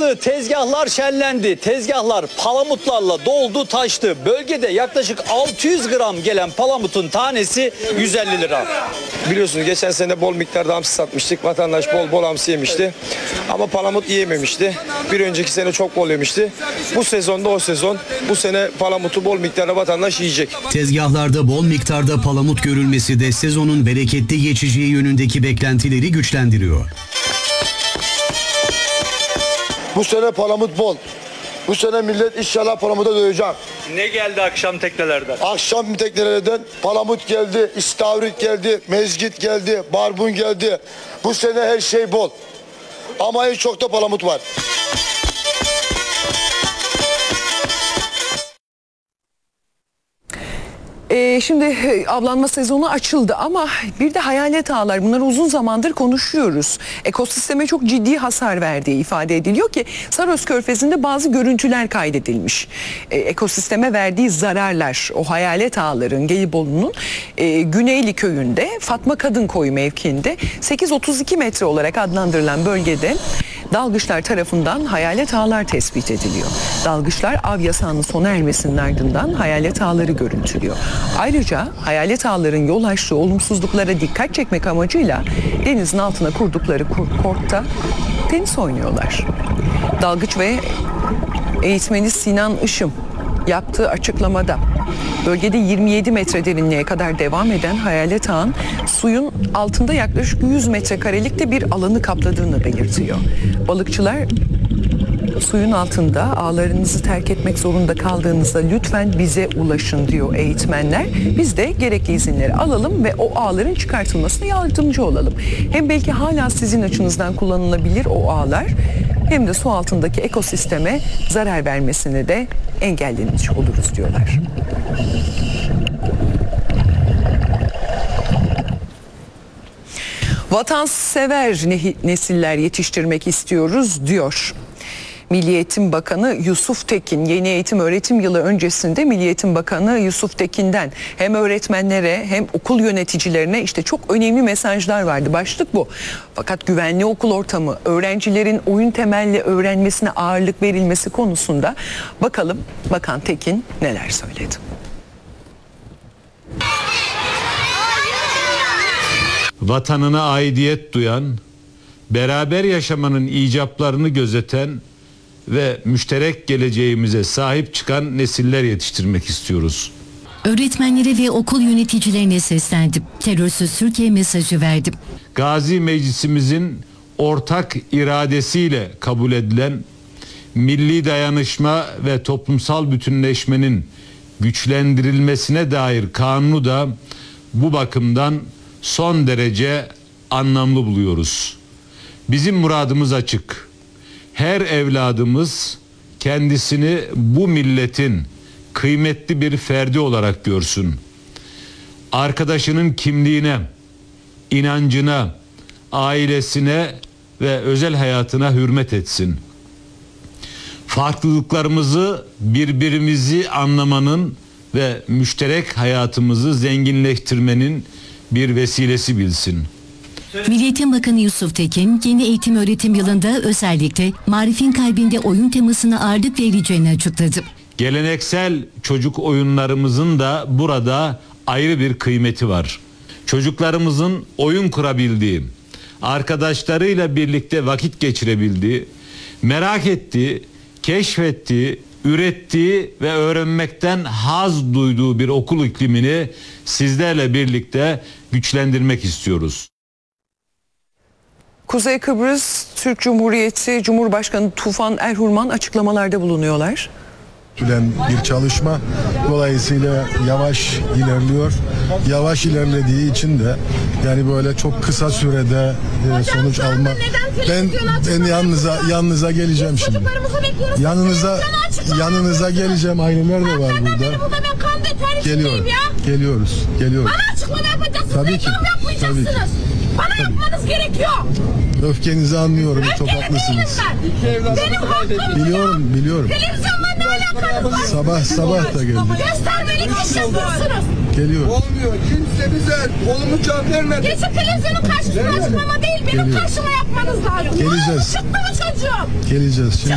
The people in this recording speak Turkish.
başladı. Tezgahlar şenlendi. Tezgahlar palamutlarla doldu taştı. Bölgede yaklaşık 600 gram gelen palamutun tanesi 150 lira. Biliyorsunuz geçen sene bol miktarda hamsi satmıştık. Vatandaş bol bol hamsi yemişti. Ama palamut yiyememişti. Bir önceki sene çok bol yemişti. Bu sezonda o sezon. Bu sene palamutu bol miktarda vatandaş yiyecek. Tezgahlarda bol miktarda palamut görülmesi de sezonun bereketli geçeceği yönündeki beklentileri güçlendiriyor. Bu sene palamut bol. Bu sene millet inşallah palamuta doyacak. Ne geldi akşam teknelerden? Akşam teknelerden palamut geldi, istavrit geldi, mezgit geldi, barbun geldi. Bu sene her şey bol. Ama en çok da palamut var. Şimdi avlanma sezonu açıldı ama bir de hayalet ağlar, bunları uzun zamandır konuşuyoruz. Ekosisteme çok ciddi hasar verdiği ifade ediliyor ki Saros Körfezi'nde bazı görüntüler kaydedilmiş. Ekosisteme verdiği zararlar, o hayalet ağların Gelibolu'nun Güneyli köyünde Fatma Kadın Koyu mevkiinde 832 metre olarak adlandırılan bölgede dalgıçlar tarafından hayalet ağlar tespit ediliyor. Dalgıçlar av yasağının sona ermesinin ardından hayalet ağları görüntülüyor. Ayrıca hayalet ağların yol açtığı olumsuzluklara dikkat çekmek amacıyla denizin altına kurdukları kortta tenis oynuyorlar. Dalgıç ve eğitmeni Sinan Işım yaptığı açıklamada bölgede 27 metre derinliğe kadar devam eden hayalet ağın suyun altında yaklaşık 100 metrekarelik bir alanı kapladığını belirtiyor. Balıkçılar suyun altında ağlarınızı terk etmek zorunda kaldığınızda lütfen bize ulaşın diyor eğitmenler. Biz de gerekli izinleri alalım ve o ağların çıkartılmasına yardımcı olalım. Hem belki hala sizin açınızdan kullanılabilir o ağlar hem de su altındaki ekosisteme zarar vermesini de engellemiş oluruz diyorlar. Vatansever nesiller yetiştirmek istiyoruz diyor Milli Eğitim Bakanı Yusuf Tekin. Yeni eğitim öğretim yılı öncesinde Milli Eğitim Bakanı Yusuf Tekin'den hem öğretmenlere hem okul yöneticilerine işte çok önemli mesajlar vardı. Başlık bu. Fakat güvenli okul ortamı, öğrencilerin oyun temelli öğrenmesine ağırlık verilmesi konusunda bakalım Bakan Tekin neler söyledi. Vatanına aidiyet duyan, beraber yaşamanın icaplarını gözeten ve müşterek geleceğimize sahip çıkan nesiller yetiştirmek istiyoruz. Öğretmenlere ve okul yöneticilerine seslendim. Terörsüz Türkiye mesajı verdim. Gazi Meclisimizin ortak iradesiyle kabul edilen milli dayanışma ve toplumsal bütünleşmenin güçlendirilmesine dair kanunu da bu bakımdan son derece anlamlı buluyoruz. Bizim muradımız açık. Her evladımız kendisini bu milletin kıymetli bir ferdi olarak görsün. Arkadaşının kimliğine, inancına, ailesine ve özel hayatına hürmet etsin. Farklılıklarımızı, birbirimizi anlamanın ve müşterek hayatımızı zenginleştirmenin bir vesilesi bilsin. Milli Eğitim Bakanı Yusuf Tekin, yeni eğitim öğretim yılında özellikle marifin kalbinde oyun temasına ağırlık verileceğini açıkladı. Geleneksel çocuk oyunlarımızın da burada ayrı bir kıymeti var. Çocuklarımızın oyun kurabildiği, arkadaşlarıyla birlikte vakit geçirebildiği, merak ettiği, keşfettiği, ürettiği ve öğrenmekten haz duyduğu bir okul iklimini sizlerle birlikte güçlendirmek istiyoruz. Kuzey Kıbrıs Türk Cumhuriyeti Cumhurbaşkanı Tufan Erhurman açıklamalarda bulunuyorlar. Bir çalışma dolayısıyla yavaş ilerliyor. Yavaş ilerlediği için de yani böyle çok kısa sürede sonuç alma. Ben yanınıza geleceğim şimdi. Yanınıza geleceğim. Aileler de var burada. Geliyoruz. Bana açıklama yapacaksınız. Tabii ki. Tabii ki. Bana yapmanız gerekiyor. Öfkenizi anlıyorum. Çok haklısınız. Benim hakkım. Biliyorum. Televizyonla ne alakanız var? Sabah da geldi. Göstermelik iş yapıyorsunuz. Geliyorum. Olmuyor. Kimse bize olumlu cevap vermedi. Geçin televizyonun karşısına açıklama değil. Benim karşıma yapmanız lazım. Geleceğiz. Çıktı mı çocuğum? Geleceğiz.